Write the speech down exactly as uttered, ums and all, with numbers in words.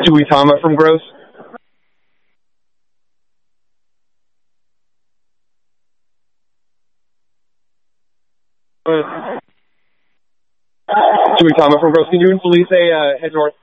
Tuitama from Gross. Tuitama from Gross. Can you and Felice uh, head north?